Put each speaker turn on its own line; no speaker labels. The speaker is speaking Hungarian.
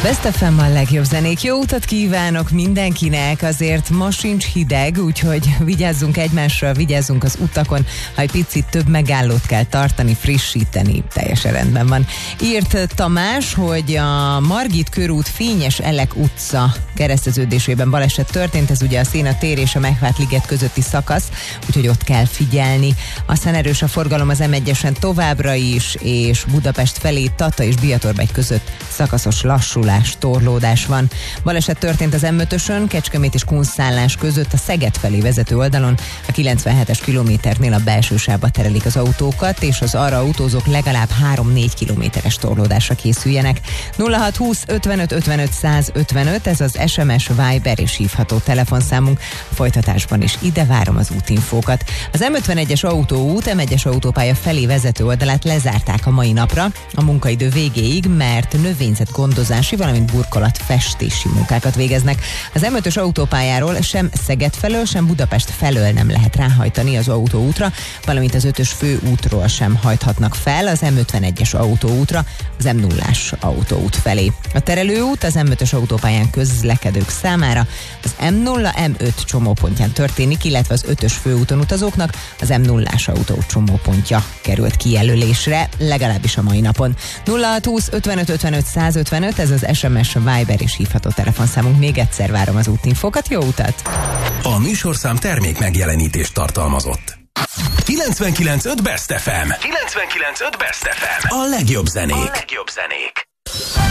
Best FM a legjobb zenék. Jó utat kívánok mindenkinek, azért ma sincs hideg, úgyhogy vigyázzunk egymásra, vigyázzunk az utakon, ha egy picit több megállót kell tartani, frissíteni, teljesen rendben van. Írt Tamás, hogy a Margit körút Fényes Elek utca kereszteződésében baleset történt, ez ugye a Széna tér és a Megvárt liget közötti szakasz, úgyhogy ott kell figyelni. Aztán erős a forgalom az M1-esen továbbra is, és Budapest felé Tata és Biatorbegy között szakaszos lassulás, torlódás van. Baleset történt az M5-ösön, Kecskemét és Kunszálás között a Szeged felé vezető oldalon, a 97-es kilométernél a belső sávba terelik az autókat, és az arra autózók legalább 3-4 kilométeres torlódásra készüljenek. 0620 55 55 155, ez az SMS, Viber és hívható telefonszámunk. A folytatásban is ide várom az útinfókat. Az M51-es autóút, M1-es autópálya felé vezető oldalát lezárták a mai napra, a munkaidő végéig, mert növényzetgondozási, valamint burkolat festési munkákat végeznek. Az M5-ös autópályáról sem Szeged felől, sem Budapest felől nem lehet ráhajtani az autóútra, valamint az 5-ös főútról sem hajthatnak fel az M51-es autóútra, az M0-ás autóút felé. A terelőút az M5-ös autópályán közlekedők számára az M0, M5 csomópontján történik, illetve az 5-ös főúton utazóknak az M0-ás autó csomópontja került kijelölésre, legalábbis a mai napon. 0620 55 55 155, ez az SMS, Viber és hívható telefonszámunk. Még egyszer várom az útinfókat, jó utat!
A műsorszám termék megjelenítést tartalmazott. 99.5 Best FM. 99.5 Best FM. A legjobb zenék.